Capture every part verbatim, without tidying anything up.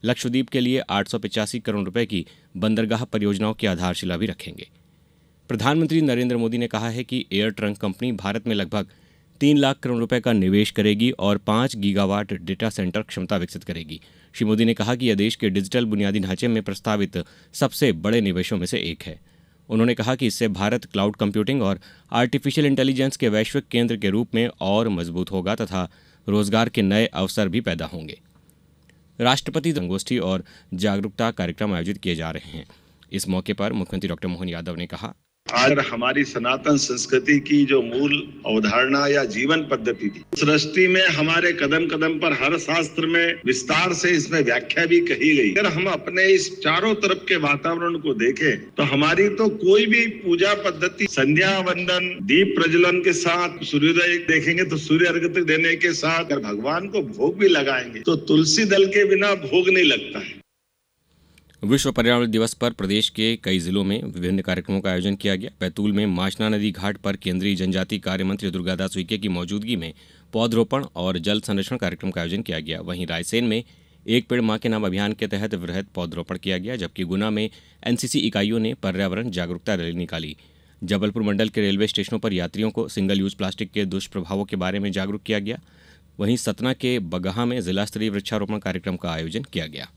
लक्षद्वीप के लिए आठ सौ पचासी करोड़ रुपए की बंदरगाह परियोजनाओं की आधारशिला भी रखेंगे। प्रधानमंत्री नरेंद्र मोदी ने कहा है कि एयर ट्रंक कंपनी भारत में लगभग तीन लाख करोड़ रुपए का निवेश करेगी और पांच गीगावाट डेटा सेंटर क्षमता विकसित करेगी। श्री मोदी ने कहा कि यह देश के डिजिटल बुनियादी ढांचे में प्रस्तावित सबसे बड़े निवेशों में से एक है। उन्होंने कहा कि इससे भारत क्लाउड कंप्यूटिंग और आर्टिफिशियल इंटेलिजेंस के वैश्विक केंद्र के रूप में और मजबूत होगा तथा रोजगार के नए अवसर भी पैदा होंगे। राष्ट्रपति संगोष्ठी और जागरूकता कार्यक्रम आयोजित किए जा रहे हैं। इस मौके पर मुख्यमंत्री डॉक्टर मोहन यादव ने कहा, आज हमारी सनातन संस्कृति की जो मूल अवधारणा या जीवन पद्धति थी, सृष्टि में हमारे कदम कदम पर हर शास्त्र में विस्तार से इसमें व्याख्या भी कही गई। अगर हम अपने इस चारों तरफ के वातावरण को देखें तो हमारी तो कोई भी पूजा पद्धति संध्या वंदन दीप प्रज्वलन के साथ, सूर्योदय देखेंगे तो सूर्य अर्घ्य देने के साथ अगर भगवान को भोग भी लगाएंगे तो तुलसी दल के बिना भोग नहीं लगता है। विश्व पर्यावरण दिवस पर प्रदेश के कई जिलों में विभिन्न कार्यक्रमों का आयोजन किया गया। बैतूल में माचना नदी घाट पर केंद्रीय जनजातीय कार्य मंत्री दुर्गादास उइके की मौजूदगी में पौधरोपण और जल संरक्षण कार्यक्रम का आयोजन किया गया। वहीं रायसेन में एक पेड़ मां के नाम अभियान के तहत वृहद पौधरोपण किया गया, जबकि गुना में एनसीसी इकाइयों ने पर्यावरण जागरूकता रैली निकाली। जबलपुर मंडल के रेलवे स्टेशनों पर यात्रियों को सिंगल यूज प्लास्टिक के दुष्प्रभावों के बारे में जागरूक किया गया। वहीं सतना के बगहा में जिला स्तरीय वृक्षारोपण कार्यक्रम का आयोजन किया गया।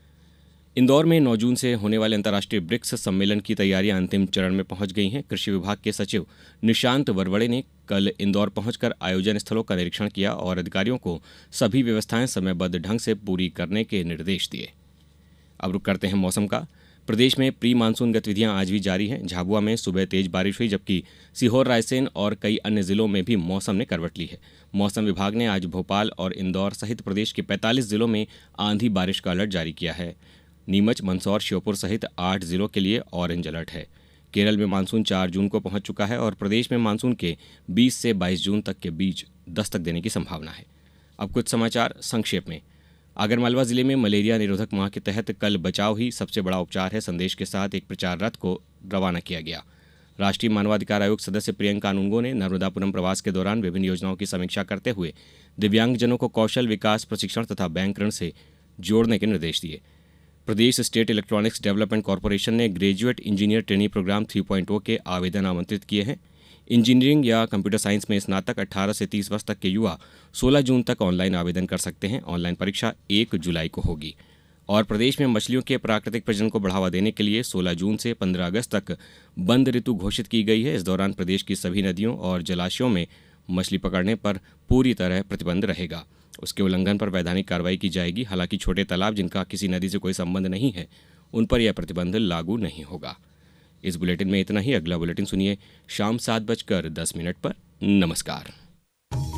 इंदौर में नौ जून से होने वाले अंतर्राष्ट्रीय ब्रिक्स सम्मेलन की तैयारियां अंतिम चरण में पहुंच गई हैं। कृषि विभाग के सचिव निशांत वरवड़े ने कल इंदौर पहुंचकर आयोजन स्थलों का निरीक्षण किया और अधिकारियों को सभी व्यवस्थाएं समयबद्ध ढंग से पूरी करने के निर्देश दिए। अब रुक करते हैं मौसम का। प्रदेश में प्री मानसून गतिविधियां आज भी जारी हैं। झाबुआ में सुबह तेज बारिश हुई, जबकि सीहोर, रायसेन और कई अन्य जिलों में भी मौसम ने करवट ली है। मौसम विभाग ने आज भोपाल और इंदौर सहित प्रदेश के पैंतालीस जिलों में आंधी बारिश का अलर्ट जारी किया है। नीमच, मंदसौर, श्योपुर सहित आठ जिलों के लिए ऑरेंज अलर्ट है। केरल में मानसून चार जून को पहुंच चुका है और प्रदेश में मानसून के बीस से बाईस जून तक के बीच दस्तक देने की संभावना है। अब कुछ समाचार संक्षेप में। आगरमालवा जिले में मलेरिया निरोधक माह के तहत कल बचाव ही सबसे बड़ा उपचार है संदेश के साथ एक प्रचार रथ को रवाना किया गया। राष्ट्रीय मानवाधिकार आयोग सदस्य प्रियंका अनुंगो ने नर्मदापुरम प्रवास के दौरान विभिन्न योजनाओं की समीक्षा करते हुए दिव्यांगजनों को कौशल विकास प्रशिक्षण तथा बैंक ऋण से जोड़ने के निर्देश दिए। प्रदेश स्टेट इलेक्ट्रॉनिक्स डेवलपमेंट कॉरपोरेशन ने graduate engineer trainee programme three point ओ के आवेदन आमंत्रित किए हैं। इंजीनियरिंग या कंप्यूटर साइंस में स्नातक अठारह से तीस वर्ष तक के युवा सोलह जून तक ऑनलाइन आवेदन कर सकते हैं। ऑनलाइन परीक्षा एक जुलाई को होगी। और प्रदेश में मछलियों के प्राकृतिक प्रजनन को बढ़ावा देने के लिए सोलह जून से पंद्रह अगस्त तक बंद ऋतु घोषित की गई है। इस दौरान प्रदेश की सभी नदियों और जलाशयों में मछली पकड़ने पर पूरी तरह प्रतिबंध रहेगा। उसके उल्लंघन पर वैधानिक कार्रवाई की जाएगी। हालांकि छोटे तालाब जिनका किसी नदी से कोई संबंध नहीं है उन पर यह प्रतिबंध लागू नहीं होगा। इस बुलेटिन में इतना ही। अगला बुलेटिन सुनिए शाम सात बजकर दस मिनट पर। नमस्कार।